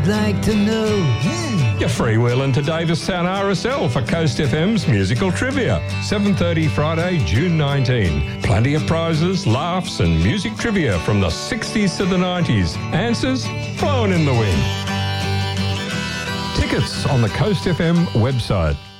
Like to know. You're freewheeling to Davistown RSL for Coast FM's musical trivia. 7:30 Friday, June 19. Plenty of prizes, laughs and music trivia from the 60s to the 90s. Answers flowing in the wind. Tickets on the Coast FM website.